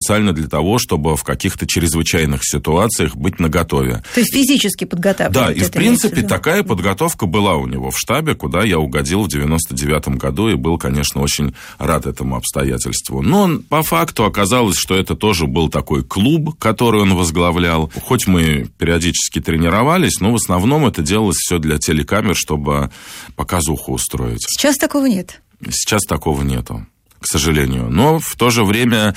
специально для того, чтобы в каких-то чрезвычайных ситуациях быть наготове. То есть физически подготавливать? Да, и в принципе такая подготовка была у него в штабе, куда я угодил в 99-м году и был, конечно, очень рад этому обстоятельству. Но по факту оказалось, что это тоже был такой клуб, который он возглавлял. Хоть мы периодически тренировались, но в основном это делалось все для телекамер, чтобы показуху устроить. Сейчас такого нет? Сейчас такого нету, к сожалению. Но в то же время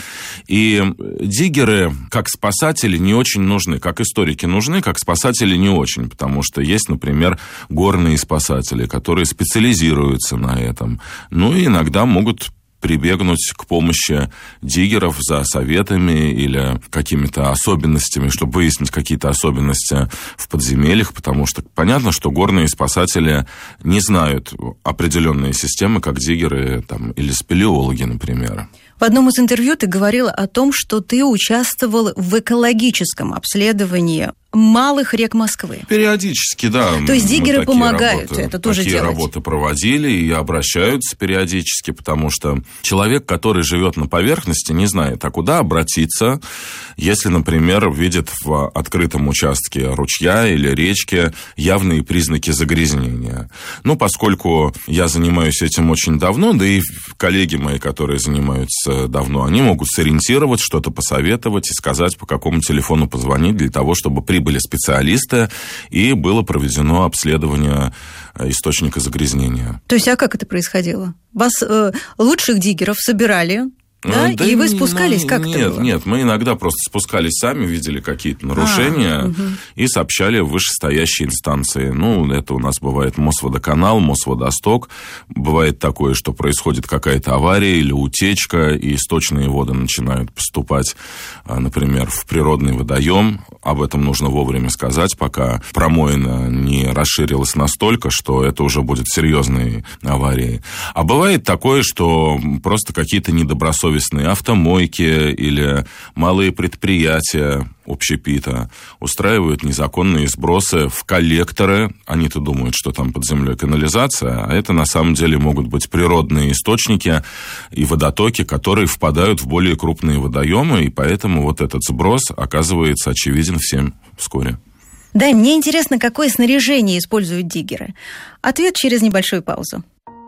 и диггеры, как спасатели, не очень нужны. Как историки нужны, как спасатели не очень. Потому что есть, например, горные спасатели, которые специализируются на этом. Ну и иногда могут прибегнуть к помощи диггеров за советами или какими-то особенностями, чтобы выяснить какие-то особенности в подземельях, потому что понятно, что горные спасатели не знают определенные системы, как диггеры там, или спелеологи, например. В одном из интервью ты говорила о том, что ты участвовал в экологическом обследовании малых рек Москвы. Периодически, да. То есть диггеры помогают это тоже делать? Такие работы проводили и обращаются периодически, потому что человек, который живет на поверхности, не знает, а куда обратиться, если, например, видит в открытом участке ручья или речки явные признаки загрязнения. Ну, поскольку я занимаюсь этим очень давно, да и коллеги мои, которые занимаются давно, они могут сориентировать, что-то посоветовать и сказать, по какому телефону позвонить для того, чтобы прибыли специалисты и было проведено обследование источника загрязнения. То есть, а как это происходило? Вас лучших диггеров собирали, да? И вы спускались, как это было? Нет, мы иногда просто спускались сами, видели какие-то нарушения и сообщали в вышестоящие инстанции. Ну, это у нас бывает Мосводоканал, Мосводосток. Бывает такое, что происходит какая-то авария или утечка, и сточные воды начинают поступать, например, в природный водоем. Об этом нужно вовремя сказать, пока промоина не расширилась настолько, что это уже будет серьезной аварией. А бывает такое, что просто какие-то недобросовестные автомойки или малые предприятия общепита устраивают незаконные сбросы в коллекторы. Они-то думают, что там под землей канализация, а это на самом деле могут быть природные источники и водотоки, которые впадают в более крупные водоемы, и поэтому вот этот сброс оказывается очевиден всем вскоре. Да, мне интересно, какое снаряжение используют диггеры. Ответ через небольшую паузу.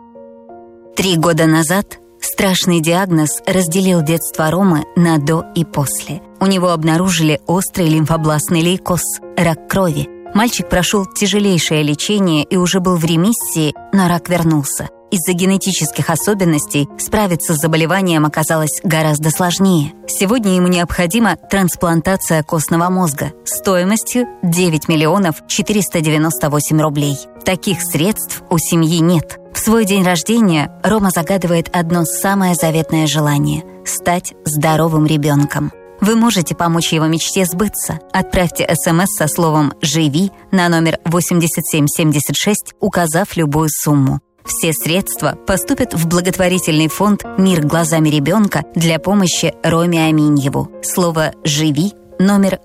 3 года назад страшный диагноз разделил детство Ромы на до и после. У него обнаружили острый лимфобластный лейкоз, рак крови. Мальчик прошел тяжелейшее лечение и уже был в ремиссии, но рак вернулся. Из-за генетических особенностей справиться с заболеванием оказалось гораздо сложнее. Сегодня ему необходима трансплантация костного мозга стоимостью 9 миллионов 498 рублей. Таких средств у семьи нет. В свой день рождения Рома загадывает одно самое заветное желание – стать здоровым ребенком. Вы можете помочь его мечте сбыться. Отправьте СМС со словом «Живи» на номер 8776, указав любую сумму. Все средства поступят в благотворительный фонд «Мир глазами ребенка» для помощи Роме Аминьеву. Слово «Живи» номер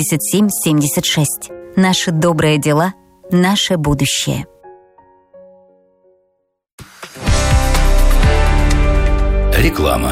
8776. Наши добрые дела – наше будущее. Реклама.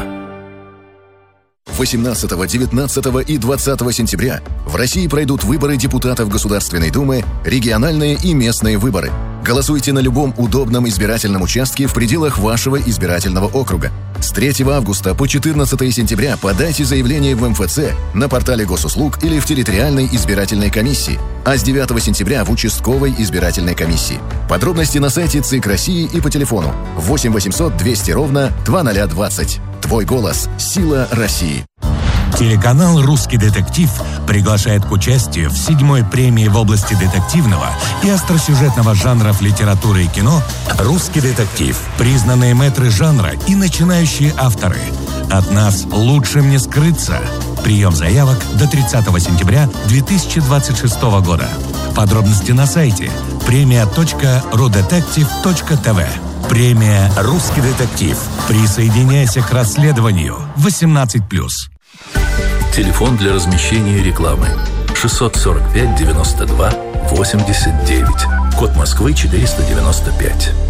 18, 19 и 20 сентября в России пройдут выборы депутатов Государственной Думы, региональные и местные выборы. Голосуйте на любом удобном избирательном участке в пределах вашего избирательного округа. С 3 августа по 14 сентября подайте заявление в МФЦ, на портале госуслуг или в территориальной избирательной комиссии, а с 9 сентября в участковой избирательной комиссии. Подробности на сайте ЦИК России и по телефону 8 800 200 ровно 2020. Твой голос – сила России. Телеканал «Русский детектив» приглашает к участию в 7-й премии в области детективного и остросюжетного жанров литературы и кино «Русский детектив». Признанные мэтры жанра и начинающие авторы. От нас лучшим не скрыться. Прием заявок до 30 сентября 2026 года. Подробности на сайте premia.rudetective.tv. Премия «Русский детектив». Присоединяйся к расследованию. 18+. Телефон для размещения рекламы 645 92 89. Код Москвы 495.